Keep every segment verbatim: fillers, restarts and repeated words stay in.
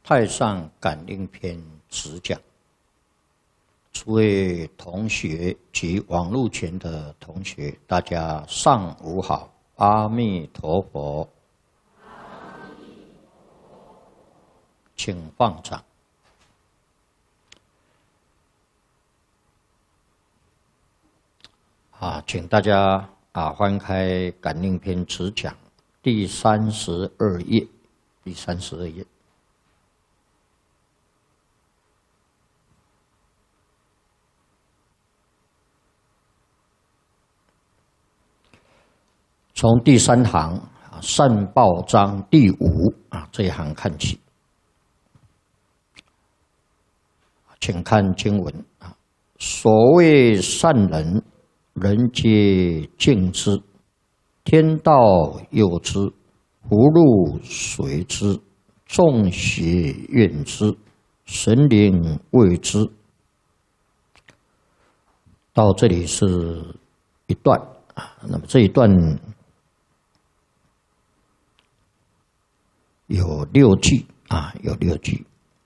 太上感应篇直讲，诸位同学及网络前的同学，大家上午好，阿弥陀佛，请放掌。啊，请大家啊翻开《感应篇》直讲第三十二页，第三十二页。从第三行啊，善报章第五啊这一行看起，请看经文啊。所谓善人，人皆敬之，天道佑之，福禄随之，众邪怨之，神灵畏之。到这里是一段啊，那么这一段有六句啊，有六句。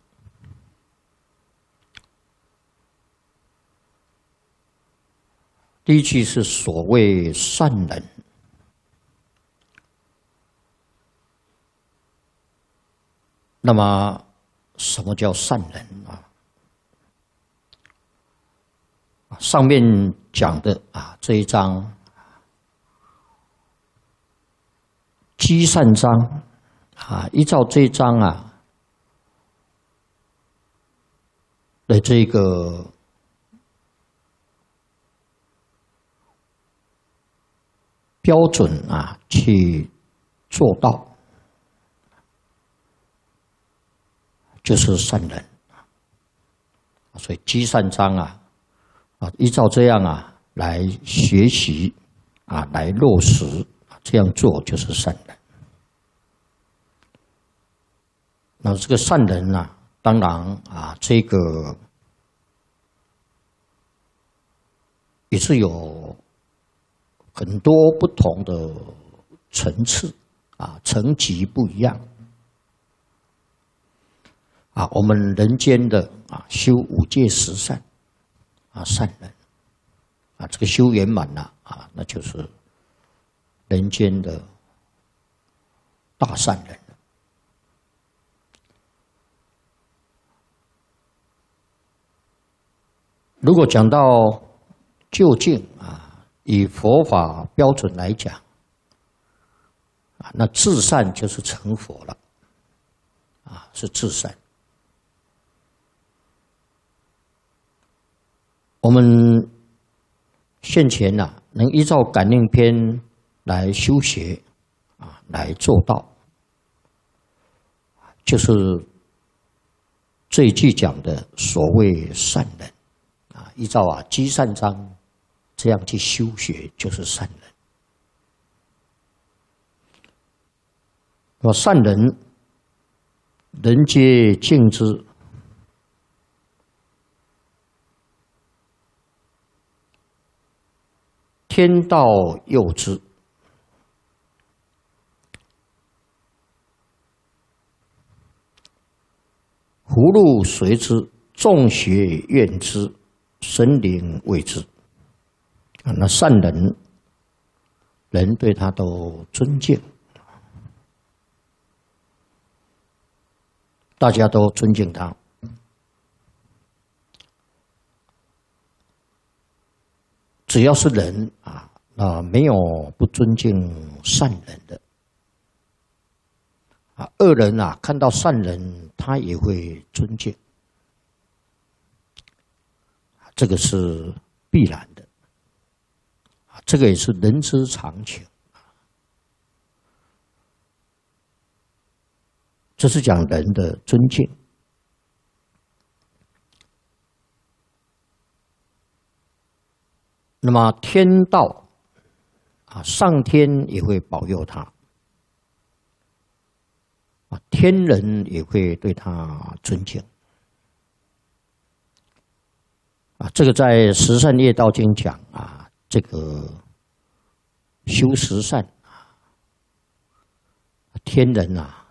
第一句是所谓善人，那么什么叫善人啊？上面讲的啊这一章积善章啊，依照这一章啊的这个标准啊去做到，就是善人。所以积善章啊啊，依照这样啊来学习啊，来落实，这样做就是善人。那这个善人呢、啊，当然啊，这个也是有很多不同的层次啊，层级不一样啊。我们人间的啊，修五戒十善啊，善人啊，这个修圆满了啊，那就是人间的大善人。如果讲到究竟啊，以佛法标准来讲啊，那至善就是成佛了啊，是至善。我们现前呐、啊，能依照感应篇来修学啊，来做到，就是这一句讲的所谓善人。依照啊积善章这样去修学，就是善人。说善人，人皆敬之，天道佑之，福禄随之，众邪怨之，神灵畏之啊，那善人，人对他都尊敬，大家都尊敬他。只要是人啊，那没有不尊敬善人的啊。恶人啊，看到善人，他也会尊敬。这个是必然的，这个也是人之常情。这是讲人的尊敬。那么天道啊，上天也会保佑他，啊，天人也会对他尊敬。啊，这个在《十善业道经》讲啊，这个修十善啊，天人啊